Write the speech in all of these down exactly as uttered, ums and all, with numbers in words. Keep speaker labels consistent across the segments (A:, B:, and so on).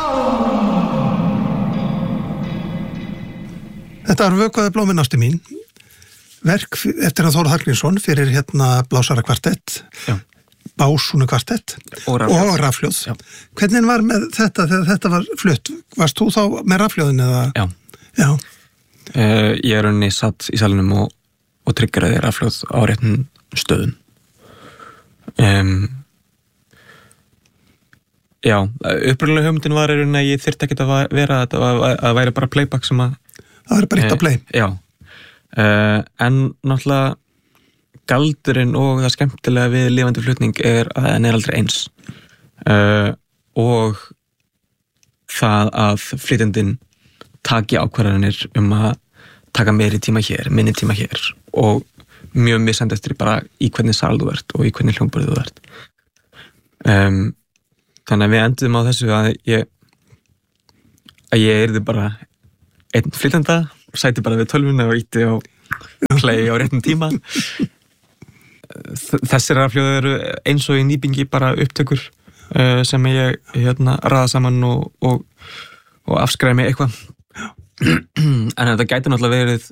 A: Þetta var Vökvaði blómin ástu mín, verk eftir að Þór Hallgrímsson fyrir hérna blásara kvartett, básúnu kvartett og rafhljóð. Hvernig var með þetta þegar þetta var flutt? Varst þú þá með rafhljóðin eða?
B: Já.
A: Já.
B: Uh, ég er unni satt í salinum og, og tryggeraði rafhljóð á réttum stöðum. Um, já, upprunalega hugmyndin var í rauninni að ég þyrfti ekkert að vera að það væri bara playback sem að
A: það er bara eitt að play.
B: Já, uh, en náttúrulega galdurinn og það skemmtilega við lifandi flutning er að hann er aldrei eins. Uh, og það að flytjandinn taki ákvarðanir um að taka meiri tíma hér, minni tíma hér og mjög missandi eftir bara í hvernig sal þú ert og í hvernig hljómborð þú ert. Um, þannig að við endum á þessu að ég að ég yrði bara einn flytjanda, sæti bara við tölvuna og ítti á play á réttum tíma. Þessir rafhljóð eru eins og í nýbingi bara upptökur uh, sem ég hérna raða saman og, og, og afskræmi eitthvað. En þetta gæti náttúrulega verið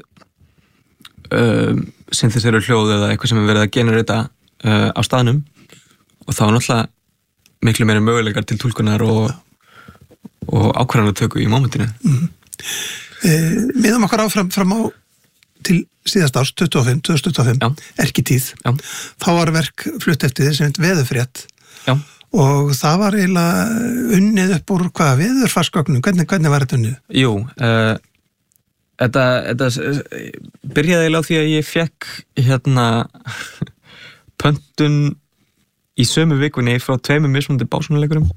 B: uh, synthesizer hljóð eða eitthvað sem er verið að generata uh, á staðnum og þá er náttúrulega miklu meiri möguleikar til túlkunar og, og ákvarðanatöku í mómentinu.
A: Mm. Eh, miðum okkar áfram fram á til síðast árs, tuttugu og fimm, tvö þúsund tuttugu og fimm, erkitíð. Já. Þá var verk flutt eftir því sem heit Veðurfrétt. Já. Og það var eiginlega unnið upp úr hvaða veðurfarsgögnum, hvernig, hvernig var þetta unnið?
B: Jú, uh, þetta, þetta byrjaði eiginlega á því að ég fekk hérna pöntun í sömu vikunni frá tveimur mismunandi básúnuleikurum.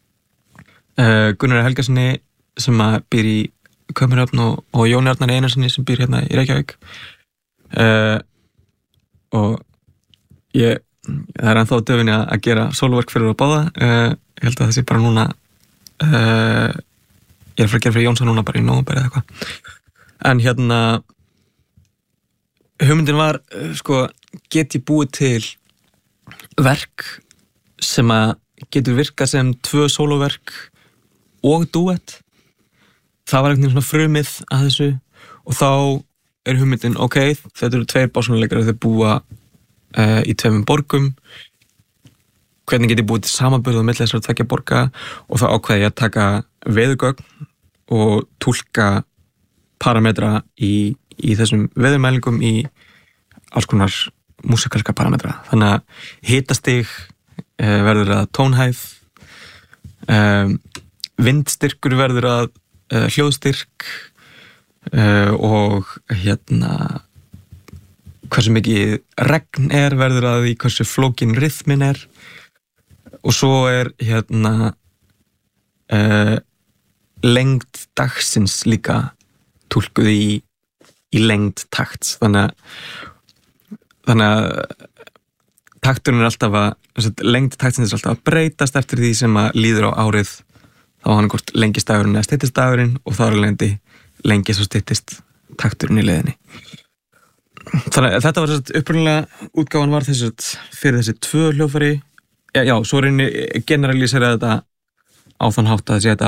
B: Uh, Gunnar Helgasinni sem að býr í Kaupmannahöfn og, og Jóni Arnari Einarssoni sem býr hérna í Reykjavík. Uh, og ég, það er ennþá döfinni að gera sólverk fyrir að báða. Uh, ég held að það sé bara núna, uh, ég er fyrir að gera fyrir Jónsson núna bara í nóvember eða eitthvað. En hérna, hugmyndin var, uh, sko, get ég búið til verk sem að getur virkað sem tvö sólóverk og duett. Það var einhvern veginn svona frumið að þessu og þá er hugmyndin, ok, þetta eru tveir básúnuleikarar þeir búa uh, í tveimum borgum. Hvernig get ég búið til samanburð á milli þessara tveggja borga og þá ákveði ég að taka veðurgögn og túlka parametra í, í þessum veðurmælingum í alls konar músikalska parametra. Þannig að hitastig uh, verður að tónhæð, um, vindstyrkur verður að uh, hljóðstyrk uh, og hérna hversu mikið regn er verður að því hversu flókin rytmin er og svo er hérna uh, lengd dagsins líka túlkuð í, í lengd takts þannig að, þannig að takturinn er alltaf að lengd taktsins er alltaf að breytast eftir því sem að líður á árið þá hann hvort lengist dagurinn eða styttist dagurinn og þá er lendi lengist og styttist takturinn í leiðinni. Þannig að þetta var þess að upprunalega útgáfan var þess að fyrir þessi tvö hljóðfæri já, já, svo reyni generalísera þetta á þann hátt að þessi þetta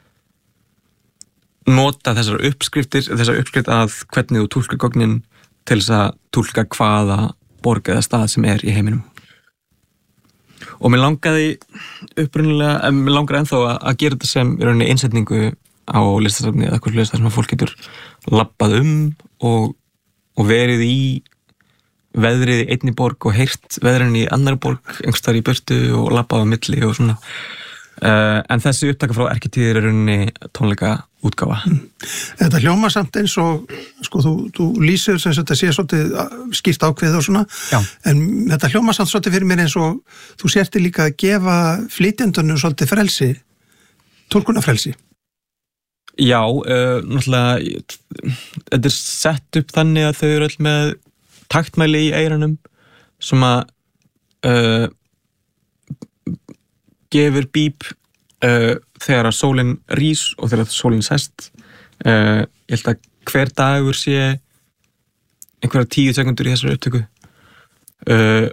B: nota þessar uppskriftir þessar uppskrift að hvernig þú túlkar gögnin til þess að túlka hvaða borg eða stað sem er í heiminum. Og mér langaði upprunalega, en mér langar ennþá að, að gera þetta sem í rauninni innsetningu á listasafni eða eitthvað listar sem að fólk getur labbað um og, og verið í veðrið í einni borg og heyrt veðrinn í annari borg einhvers staðar í burtu og labbað á milli og svona. Uh, en þessi upptaka frá erkitíð er rauninni tónleika útgáfa. Mm.
A: Þetta hljóma samt eins og sko þú, þú lýsir sem þetta sé svolítið skýrt ákveð og svona já. En þetta hljóma samt svolítið fyrir mér eins og þú sérti líka að gefa flytjendunum svolítið frelsi túlkunarfrelsi.
B: Já, uh, náttúrulega þetta er sett upp þannig að þau eru öll með taktmæli í eyrunum sem að uh, gefur bíp uh, þegar að sólin rís og þegar sólin sest. Uh, ég held að hver dagur sé einhverja tíu sekundur í þessari upptöku. Uh,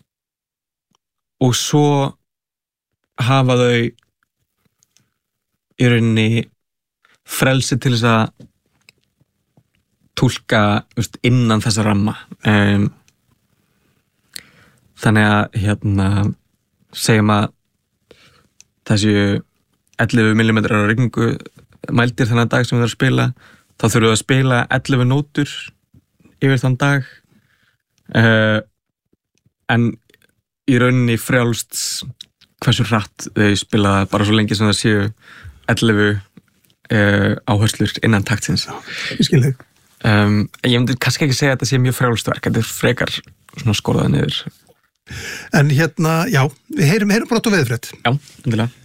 B: og svo hafa þau í rauninni frelsi til þess að túlka veist, innan þessa ramma um, þannig að hérna segjum að þessi ellefu millimetrar á rigningu mældir þennan dag sem við erum að spila þá þurfum við að spila ellefu nótur yfir þann dag uh, en í rauninni frjálst hversu hratt þau spila bara svo lengi sem það séu ellefu uh, áherslur innan taktsins.
A: Ég skil þig.
B: Um, ég myndi kannski ekki segja að þetta sé mjög frjálstverk, þetta er frekar svona skorðað niður.
A: En hérna, já, við heyrum, heyrum brott og veðurfrétt.
B: Já, endilega.